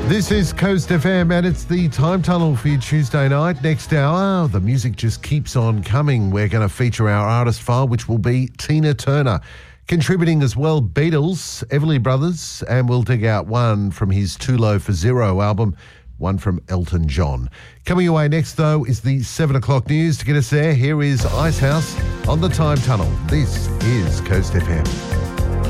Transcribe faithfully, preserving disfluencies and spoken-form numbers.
This is Coast F M and it's the Time Tunnel for your Tuesday night. Next hour, the music just keeps on coming. We're going to feature our artist file, which will be Tina Turner. Contributing as well, Beatles, Everly Brothers, and we'll dig out one from his Too Low for Zero album, one from Elton John. Coming away next, though, is the seven o'clock news. To get us there, here is Icehouse on the Time Tunnel. This is Coast F M.